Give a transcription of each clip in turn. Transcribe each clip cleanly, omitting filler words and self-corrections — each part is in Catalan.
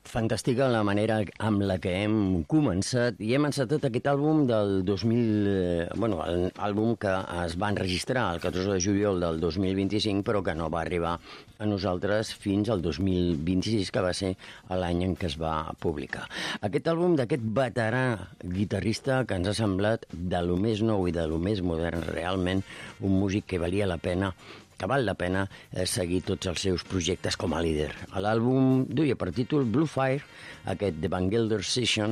Fantàstica la manera amb la que hem començat i hem encetat aquest àlbum del 2000... l'àlbum que es va enregistrar el 14 de juliol del 2025 però que no va arribar a nosaltres fins al 2026, que va ser l'any en què es va publicar. Aquest àlbum d'aquest veterà guitarrista que ens ha semblat de lo més nou i de lo més modern, realment un músic que valia la pena, que val la pena seguir tots els seus projectes com a líder. L'àlbum duia per títol Blue Fire, aquest The Van Gelder Sessions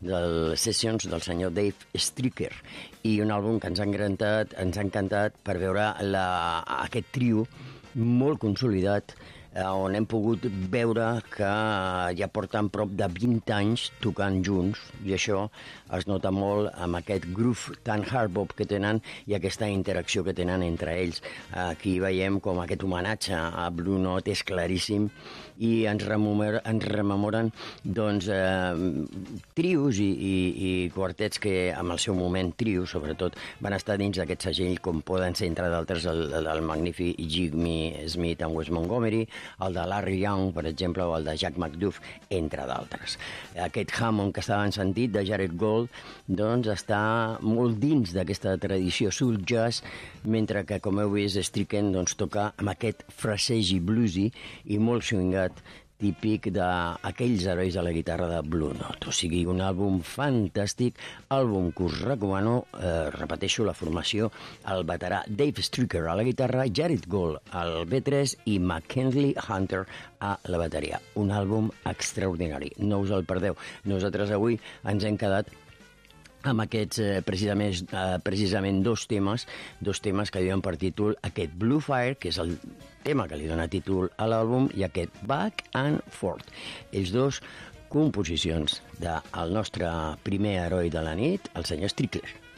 del senyor Dave Stryker, i un àlbum que ens ha encantat per veure aquest trio molt consolidat, on hem pogut veure que ja porten prop de 20 anys tocant junts, i això es nota molt amb aquest groove tan hard bop que tenen i aquesta interacció que tenen entre ells. Aquí veiem com aquest homenatge a Blue Note és claríssim i ens rememoren doncs, trios i quartets que en el seu moment, trios sobretot, van estar dins d'aquest segell, com poden ser entre d'altres el magnífic Jimmy Smith and Wes Montgomery, el de Larry Young, per exemple, o el de Jack McDuff, entre d'altres. Aquest Hammond que estàvem sentit, de Jared Gold, doncs està molt dins d'aquesta tradició soul jazz, mentre que, com heu vist, Stryker doncs, toca amb aquest frasegi bluesy i molt swingat, típic d'aquells herois de la guitarra de Blue Note. O sigui, un àlbum fantàstic, àlbum que us recomano. Repeteixo la formació: el veterà Dave Stryker a la guitarra, Jared Gold al B3 i Mackenzie Hunter a la bateria. Un àlbum extraordinari, no us el perdeu. Nosaltres avui ens hem quedat amb aquests precisament dos temes que diuen per títol aquest Blue Fire, que és el tema que li dona títol a l'àlbum, i aquest Back and Forth. Ells dos, composicions del nostre primer heroi de la nit, el senyor Stryker.